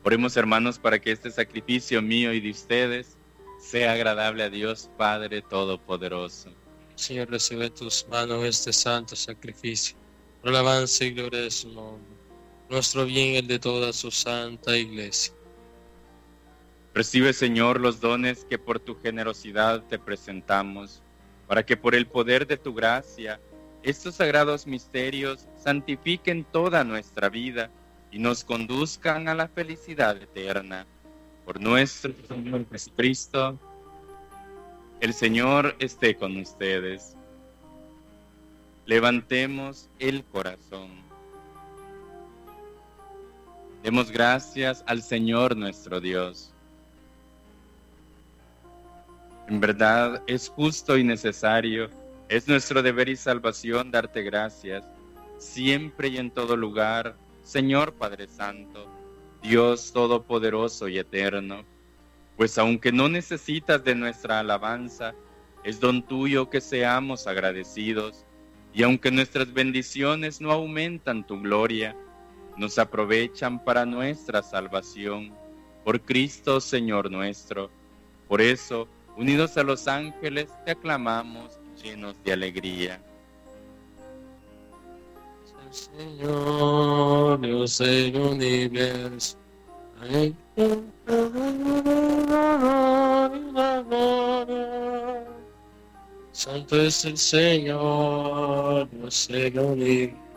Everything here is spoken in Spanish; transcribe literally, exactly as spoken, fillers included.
Oremos, hermanos, para que este sacrificio mío y de ustedes sea agradable a Dios Padre Todopoderoso. Señor, recibe en tus manos este santo sacrificio, por alabanza y gloria de su nombre, nuestro bien y el de toda su santa Iglesia. Recibe, Señor, los dones que por tu generosidad te presentamos, para que por el poder de tu gracia, estos sagrados misterios santifiquen toda nuestra vida y nos conduzcan a la felicidad eterna. Por nuestro Señor Jesucristo, el Señor esté con ustedes. Levantemos el corazón. Demos gracias al Señor nuestro Dios. En verdad es justo y necesario, es nuestro deber y salvación darte gracias, siempre y en todo lugar, Señor Padre Santo, Dios Todopoderoso y Eterno, pues aunque no necesitas de nuestra alabanza, es don tuyo que seamos agradecidos, y aunque nuestras bendiciones no aumentan tu gloria, nos aprovechan para nuestra salvación, por Cristo Señor nuestro. Por eso, unidos a los ángeles, te aclamamos llenos de alegría. Señor, Dios del universo, santo es el Señor, Dios del universo.